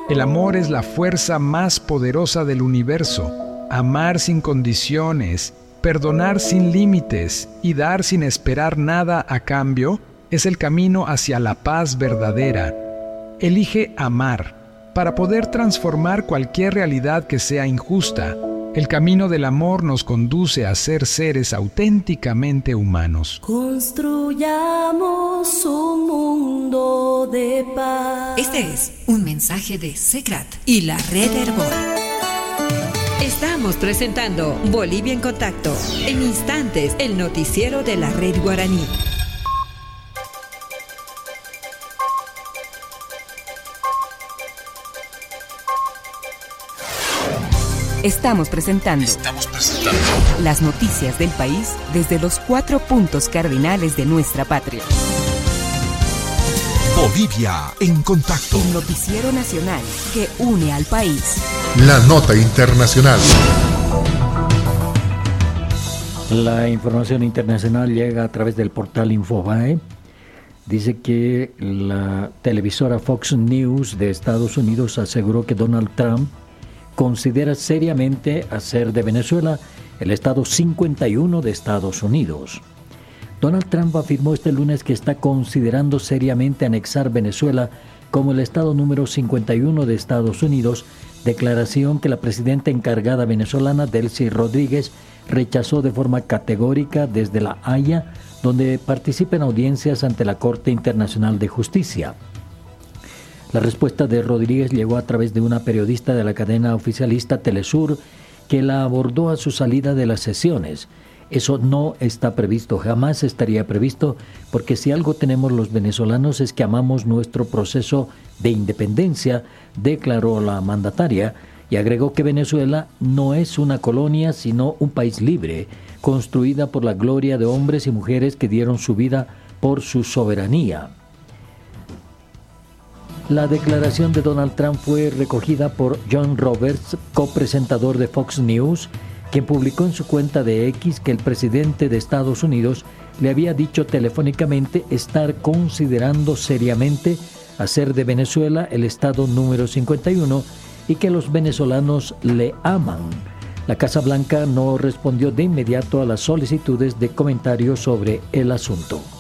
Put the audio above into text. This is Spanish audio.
El amor es la fuerza más poderosa del universo. Amar sin condiciones, perdonar sin límites y dar sin esperar nada a cambio es el camino hacia la paz verdadera. Elige amar para poder transformar cualquier realidad que sea injusta. El camino del amor nos conduce a ser seres auténticamente humanos. Construyamos un mundo de paz. Este es un mensaje de SECRAT y la Red Herbol. Estamos presentando Bolivia en Contacto. En instantes, el noticiero de la Red Guaraní. Estamos presentando las noticias del país desde los 4 puntos cardinales de nuestra patria. Bolivia en Contacto. El noticiero nacional que une al país. La nota internacional. La información internacional llega a través del portal Infobae. Dice que la televisora Fox News de Estados Unidos aseguró que Donald Trump considera seriamente hacer de Venezuela el estado 51 de Estados Unidos. Donald Trump afirmó este lunes que está considerando seriamente anexar Venezuela como el estado número 51 de Estados Unidos, declaración que la presidenta encargada venezolana Delcy Rodríguez rechazó de forma categórica desde La Haya, donde participa en audiencias ante la Corte Internacional de Justicia. La respuesta de Rodríguez llegó a través de una periodista de la cadena oficialista Telesur que la abordó a su salida de las sesiones. Eso no está previsto, jamás estaría previsto, porque si algo tenemos los venezolanos es que amamos nuestro proceso de independencia, declaró la mandataria, y agregó que Venezuela no es una colonia, sino un país libre, construida por la gloria de hombres y mujeres que dieron su vida por su soberanía. La declaración de Donald Trump fue recogida por John Roberts, copresentador de Fox News, quien publicó en su cuenta de X que el presidente de Estados Unidos le había dicho telefónicamente estar considerando seriamente hacer de Venezuela el estado número 51 y que los venezolanos le aman. La Casa Blanca no respondió de inmediato a las solicitudes de comentarios sobre el asunto.